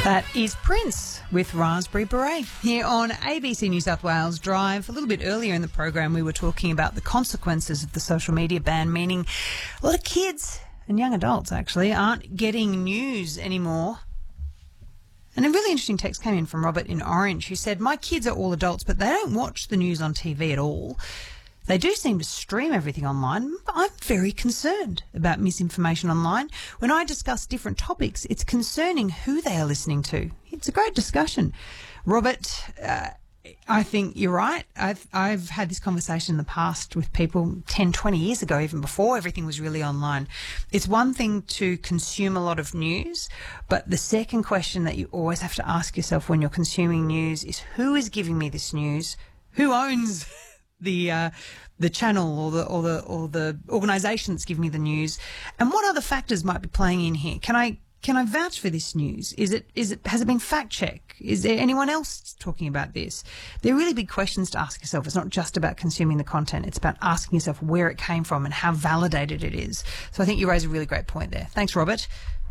That is Prince with Raspberry Beret here on ABC New South Wales Drive. A little bit earlier in the program, we were talking about the consequences of the social media ban, meaning a lot of kids and young adults actually aren't getting news anymore. And a really interesting text came in from Robert in Orange, who said, "My kids are all adults, but they don't watch the news on TV at all. They do seem to stream everything online. I'm very concerned about misinformation online. When I discuss different topics, it's concerning who they are listening to." It's a great discussion. Robert, I think you're right. I've had this conversation in the past with people 10, 20 years ago, even before everything was really online. It's one thing to consume a lot of news, but the second question that you always have to ask yourself when you're consuming news is, who is giving me this news? Who owns the channel or the organisation that's giving me the news, and what other factors might be playing in here? Can I vouch for this news? Has it been fact checked? Is there anyone else talking about this? They're really big questions to ask yourself. It's not just about consuming the content. It's about asking yourself where it came from and how validated it is. So I think you raise a really great point there. Thanks, Robert.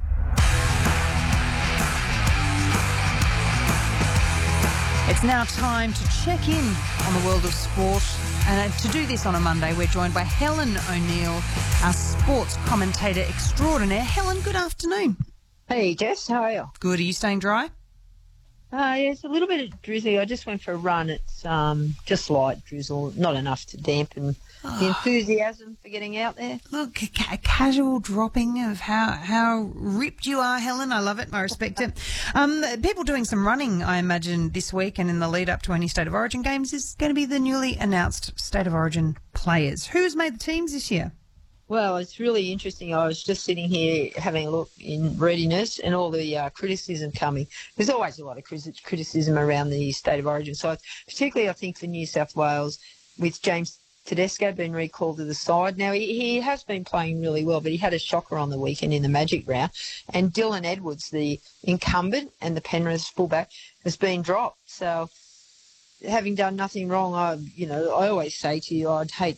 It's now time to check in on the world of sport. And to do this on a Monday, we're joined by Helen O'Neill, our sports commentator extraordinaire. Helen, good afternoon. Hey, Jess, how are you? Good. Are you staying dry? Yeah, it's a little bit drizzly. I just went for a run. It's just light drizzle, not enough to dampen the enthusiasm for getting out there. Look, a casual dropping of how ripped you are, Helen. I love it. I respect it. People doing some running, I imagine, this week and in the lead up to any State of Origin games is going to be the newly announced State of Origin players. Who's made the teams this year? Well, it's really interesting. I was just sitting here having a look in readiness and all the criticism coming. There's always a lot of criticism around the State of Origin side, particularly I think for New South Wales with James Tedesco being recalled to the side. Now, he has been playing really well, but he had a shocker on the weekend in the Magic round. And Dylan Edwards, the incumbent and the Penrith fullback, has been dropped. So having done nothing wrong, I always say to you, I'd hate